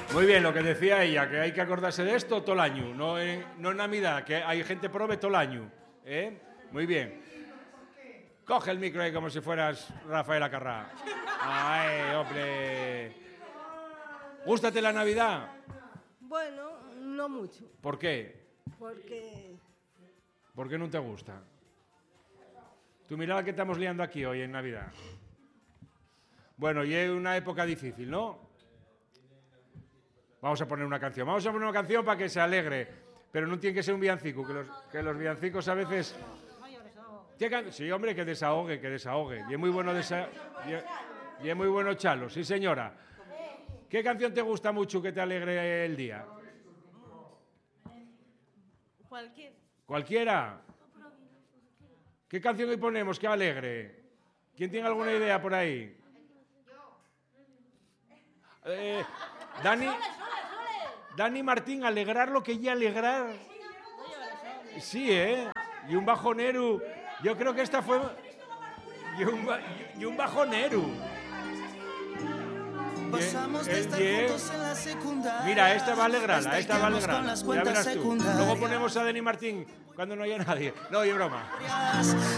Muy bien, lo que decía ella, que hay que acordarse de esto todo el año, no en Navidad, que hay gente prove todo el año. Muy bien. Coge el micro ahí como si fueras Rafael Acarrá. ¡Ay, hombre! ¿Gústate la Navidad? Bueno, no mucho. ¿Por qué? Porque... ¿Por qué no te gusta? Tú mira la que estamos liando aquí hoy en Navidad. Bueno, y es una época difícil, ¿no? Vamos a poner una canción. Vamos a poner una canción para que se alegre. Pero no tiene que ser un villancico, que los villancicos a veces... Sí, hombre, que desahogue, que desahogue. Y es muy bueno y es muy bueno Chalo, sí señora. ¿Qué canción te gusta mucho que te alegre el día? ¿Cualquiera? ¿Qué canción hoy ponemos que alegre? ¿Quién tiene alguna idea por ahí? Dani Martín, alegrar lo que ya alegrar. Sí, y un bajonero. Yo creo que esta fue... Y un bajonero. Pasamos de estar juntos en la secundaria. Mira, esta va a alegrarla, esta va a alegrarla. Ya verás tú. Luego ponemos a Dani Martín cuando no haya nadie. No, y broma.